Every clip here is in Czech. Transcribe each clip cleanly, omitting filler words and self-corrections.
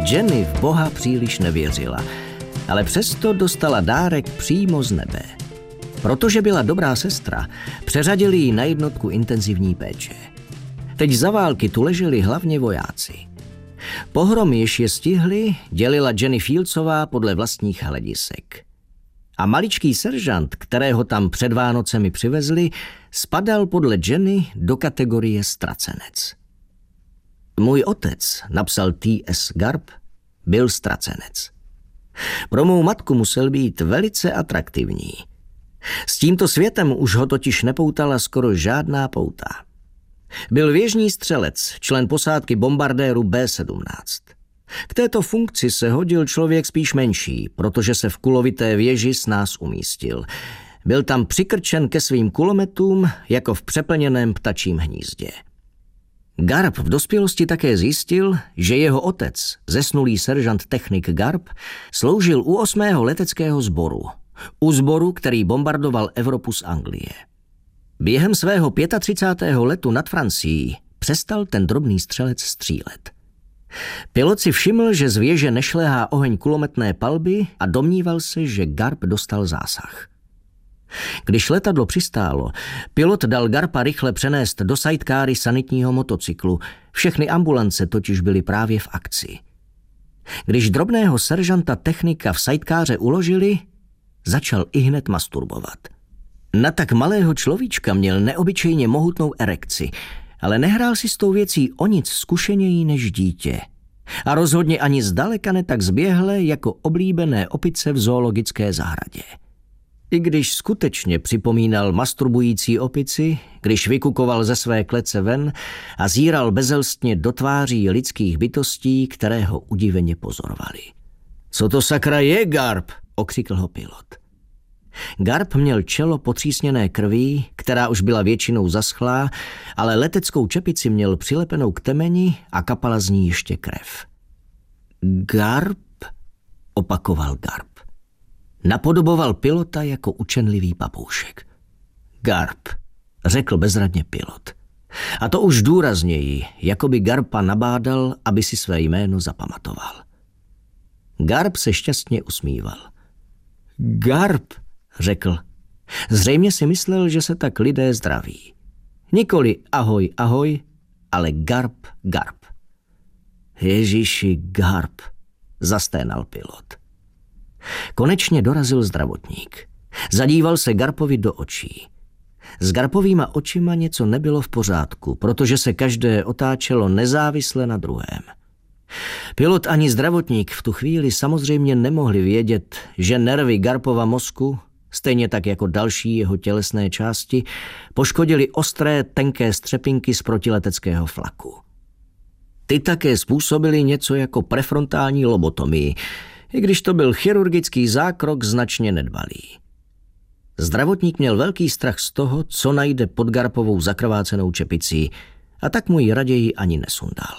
Jenny v Boha příliš nevěřila, ale přesto dostala dárek přímo z nebe. Protože byla dobrá sestra, přeřadili ji na jednotku intenzivní péče. Teď za války tu leželi hlavně vojáci. Pohrom, jež je stihli, dělila Jenny Fieldsová podle vlastních hledisek. A maličký seržant, kterého tam před Vánocemi přivezli, spadal podle Jenny do kategorie ztracenec. Můj otec, napsal T.S. Garp, byl ztracenec. Pro mou matku musel být velice atraktivní. S tímto světem už ho totiž nepoutala skoro žádná pouta. Byl věžní střelec, člen posádky bombardéru B-17. K této funkci se hodil člověk spíš menší, protože se v kulovité věži s nás umístil. Byl tam přikrčen ke svým kulometům jako v přeplněném ptačím hnízdě. Garp v dospělosti také zjistil, že jeho otec, zesnulý seržant technik Garp, sloužil u 8. leteckého sboru, u sboru, který bombardoval Evropu z Anglie. Během svého 35. letu nad Francií přestal ten drobný střelec střílet. Pilot si všiml, že z věže nešléhá oheň kulometné palby a domníval se, že Garp dostal zásah. Když letadlo přistálo, pilot dal Garpa rychle přenést do sidekáry sanitního motocyklu. Všechny ambulance totiž byly právě v akci. Když drobného seržanta technika v sidekáře uložili, začal ihned masturbovat. Na tak malého človíčka měl neobyčejně mohutnou erekci, ale nehrál si s tou věcí o nic zkušeněji než dítě. A rozhodně ani zdaleka ne tak zběhle jako oblíbené opice v zoologické zahradě. I když skutečně připomínal masturbující opici, když vykukoval ze své klece ven a zíral bezelstně do tváří lidských bytostí, které ho udiveně pozorovali. Co to sakra je, Garp? Okřikl ho pilot. Garp měl čelo potřísněné krví, která už byla většinou zaschlá, ale leteckou čepici měl přilepenou k temeni a kapala z ní ještě krev. Garp? Opakoval Garp. Napodoboval pilota jako učenlivý papoušek. Garp, řekl bezradně pilot. A to už důrazněji, jako by Garpa nabádal, aby si své jméno zapamatoval. Garp se šťastně usmíval. Garp, řekl. Zřejmě si myslel, že se tak lidé zdraví. Nikoli ahoj, ahoj, ale Garp, Garp. Ježíši, Garp, zasténal pilot. Konečně dorazil zdravotník. Zadíval se Garpovi do očí. S Garpovýma očima něco nebylo v pořádku, protože se každé otáčelo nezávisle na druhém. Pilot ani zdravotník v tu chvíli samozřejmě nemohli vědět, že nervy Garpova mozku, stejně tak jako další jeho tělesné části, poškodili ostré, tenké střepinky z protileteckého flaku. Ty také způsobily něco jako prefrontální lobotomii, i když to byl chirurgický zákrok značně nedbalý. Zdravotník měl velký strach z toho, co najde pod Garpovou zakrvácenou čepicí, a tak mu ji raději ani nesundal.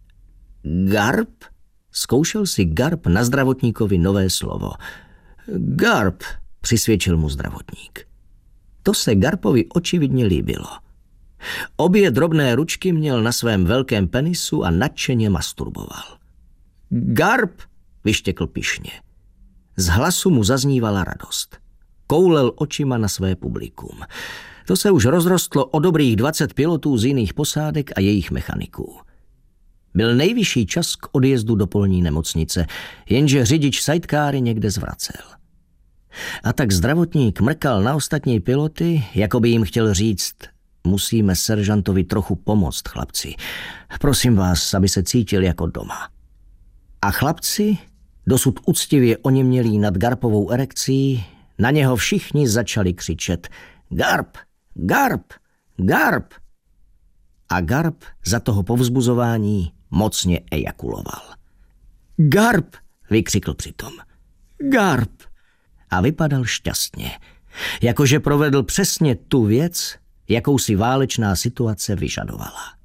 Garp? Zkoušel si Garp na zdravotníkovi nové slovo. Garp, přisvědčil mu zdravotník. To se Garpovi očividně líbilo. Obě drobné ručky měl na svém velkém penisu a nadšeně masturboval. Garp, vyštěkl pyšně. Z hlasu mu zaznívala radost. Koulel očima na své publikum. To se už rozrostlo o dobrých 20 pilotů z jiných posádek a jejich mechaniků. Byl nejvyšší čas k odjezdu do polní nemocnice, jenže řidič sidekáry někde zvracel. A tak zdravotník mrkal na ostatní piloty, jako by jim chtěl říct: musíme seržantovi trochu pomoct, chlapci. Prosím vás, aby se cítil jako doma. A chlapci, dosud uctivě oněmělí nad Garpovou erekcí, na něho všichni začali křičet: Garp, Garp, Garp! A Garp za toho povzbuzování mocně ejakuloval. Garp, vykřikl přitom. Garp! A vypadal šťastně, jakože provedl přesně tu věc, jakou si válečná situace vyžadovala.